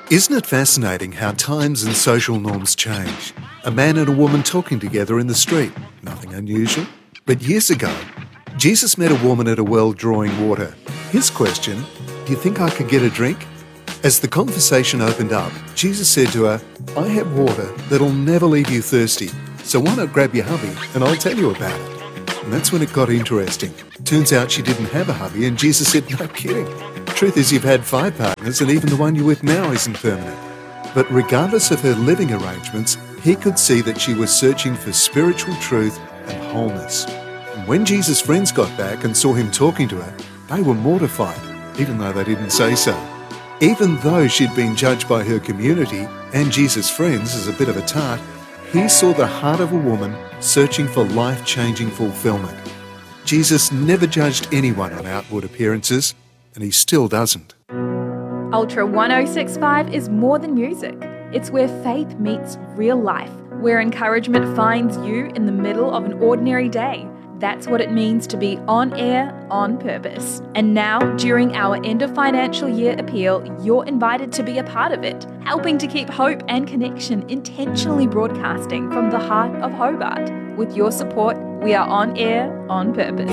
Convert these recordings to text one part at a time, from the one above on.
Isn't it fascinating how times and social norms change? A man and a woman talking together in the street, nothing unusual. But years ago, Jesus met a woman at a well drawing water. His question, do you think I could get a drink? As the conversation opened up, Jesus said to her, I have water that'll never leave you thirsty, so why not grab your hubby and I'll tell you about it. And that's when it got interesting. Turns out she didn't have a hubby and Jesus said, no kidding. Truth is you've had 5 partners and even the one you're with now isn't permanent. But regardless of her living arrangements, he could see that she was searching for spiritual truth and wholeness. And when Jesus' friends got back and saw him talking to her, they were mortified, even though they didn't say so. Even though she'd been judged by her community and Jesus' friends as a bit of a tart, he saw the heart of a woman searching for life-changing fulfillment. Jesus never judged anyone on outward appearances, and he still doesn't. Ultra 1065 is more than music. It's where faith meets real life, where encouragement finds you in the middle of an ordinary day. That's what it means to be on air, on purpose. And now, during our end of financial year appeal, you're invited to be a part of it, helping to keep hope and connection intentionally broadcasting from the heart of Hobart. With your support, we are on air, on purpose.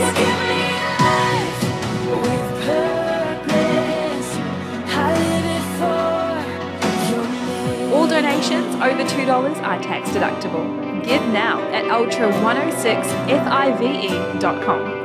All donations over $2 are tax deductible. Give now at ultra106five.com.